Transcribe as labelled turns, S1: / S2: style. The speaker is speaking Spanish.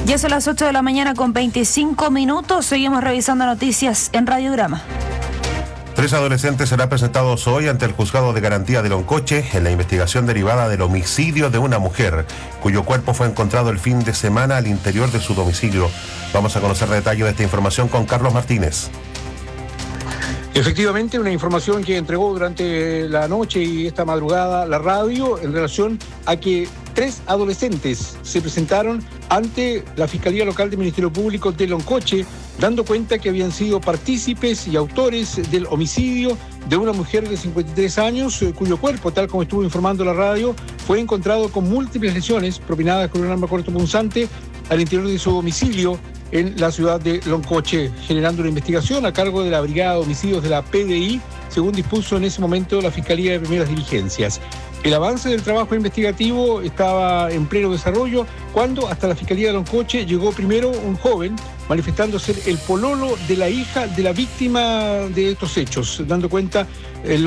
S1: Ya son las 8 de la mañana con 25 minutos. Seguimos revisando noticias en Radiograma.
S2: 3 adolescentes serán presentados hoy ante el Juzgado de Garantía de Loncoche en la investigación derivada del homicidio de una mujer, cuyo cuerpo fue encontrado el fin de semana al interior de su domicilio. Vamos a conocer detalles de esta información con Carlos Martínez.
S3: Efectivamente, una información que entregó durante la noche y esta madrugada la radio en relación a que 3 adolescentes se presentaron ante la Fiscalía Local del Ministerio Público de Loncoche, dando cuenta que habían sido partícipes y autores del homicidio de una mujer de 53 años, cuyo cuerpo, tal como estuvo informando la radio, fue encontrado con múltiples lesiones propinadas con un arma cortopunzante al interior de su domicilio en la ciudad de Loncoche, generando una investigación a cargo de la Brigada de Homicidios de la PDI, según dispuso en ese momento la Fiscalía de Primeras Diligencias. El avance del trabajo investigativo estaba en pleno desarrollo cuando hasta la Fiscalía de Loncoche llegó primero un joven manifestando ser el pololo de la hija de la víctima de estos hechos, dando cuenta